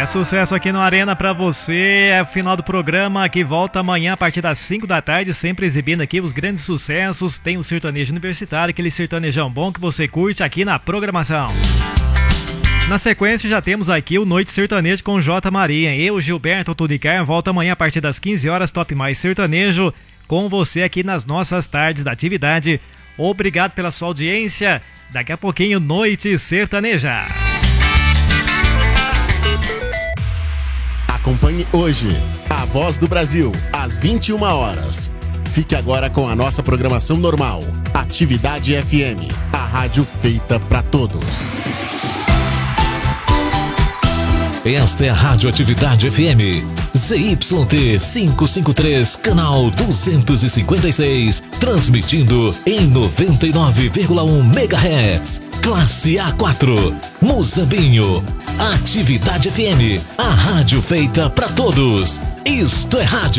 Sucesso aqui no Arena pra você. É o final do programa que volta amanhã a partir das 5 da tarde, sempre exibindo aqui os grandes sucessos. Tem o sertanejo universitário, aquele sertanejão bom que você curte aqui na programação. Na sequência já temos aqui o Noite Sertanejo com J. Maria. Eu, Gilberto Tudicar, volta amanhã a partir das 15 horas, Top Mais Sertanejo, com você aqui nas nossas tardes da atividade. Obrigado pela sua audiência. Daqui a pouquinho, Noite Sertaneja. Acompanhe hoje a Voz do Brasil, às 21 horas. Fique agora com a nossa programação normal. Atividade FM, a rádio feita para todos. Esta é a Rádio Atividade FM, ZYT 553, canal 256, transmitindo em 99,1 MHz, classe A4, Muzambinho. Atividade FM, a rádio feita para todos. Isto é rádio.